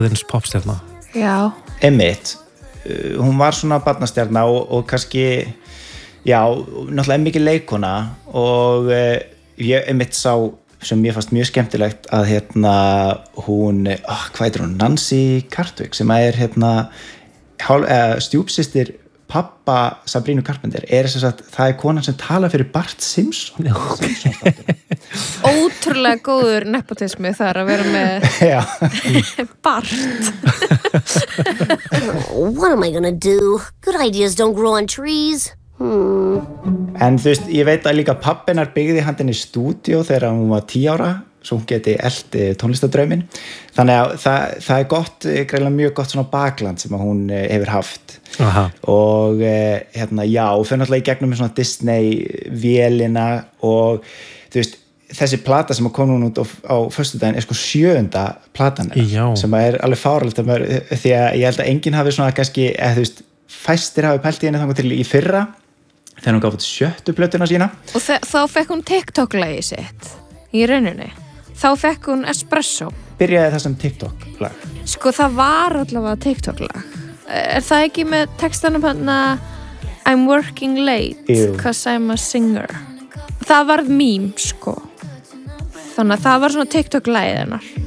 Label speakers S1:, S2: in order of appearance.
S1: þins popstjarna.
S2: Já.
S3: Einmitt, hún var svona barnastjarna og kannski, já, náttúrulega mikið leikona og ég einmitt sá sem mér fannst mjög skemmtilegt að hún, hvað heitir hún, Nancy Cartwright sem er stjúpsystir pappa Sabrina Carpenter það konan sem talar fyrir Bart Simpson.
S2: Ótrúlega góður nepotismi þar að vera með Bart.
S4: What am I gonna do? Good ideas don't grow on trees.
S3: En þú veist, ég veit að líka pappinar byggði handinni í stúdíó þegar hún var 10 ára svo hún geti elt tónlistadrauminn þannig að það er gott, greinilega mjög gott svona bakland sem að hún hefur haft. Aha. Og já, og fyrir náttúrulega í gegnum með svona Disney-vélina og þú veist, þessi plata sem kom hún út á föstudaginn er sko 7. platan sem er alveg fáralegt því að ég held að enginn hafi svona kannski, þú veist, fæstir hafi pælt í henni þangað til í fyrra þegar hún gaf út 7. plötuna sína. Og
S2: þá fekk hún TikTok-lagi sitt í rauninni. Þá fekk hún Espresso.
S3: Byrjaði það sem TikTok-lag?
S2: Sko, það var allavega TikTok-lag. Er það ekki með textanum I'm working late because I'm a singer? Það varð meme, sko. Þannig að það var svona TikTok-lagið hennar.